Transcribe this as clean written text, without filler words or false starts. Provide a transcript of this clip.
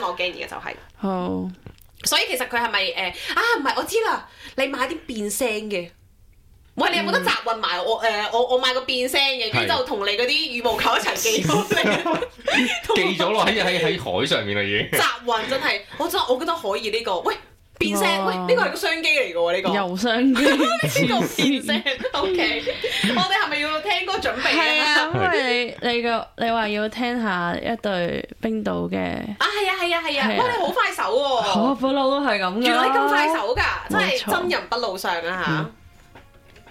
嘛，我驚而家就係。 好， 所以其實佢係咪唔係我知啦，你買啲變聲嘅。喂，你有冇得集運埋我買個變聲嘅，跟住就同你嗰啲羽毛球一齊寄咗嚟， 寄咗落喺海上面啦已經。 集運真係，我覺得可以呢個。喂，變聲，喂，呢個係個商機嚟嘅喎，呢個。 郵商機， 呢個變聲，OK。我哋係咪要聽歌準備係啊？ 啊，因為你話要聽下一隊冰島嘅， 係啊！ 係啊哇，你好快手喎！ 不嬲都係咁㗎啦。 原來你咁快手㗎，真係冇錯真人不露相啊嚇！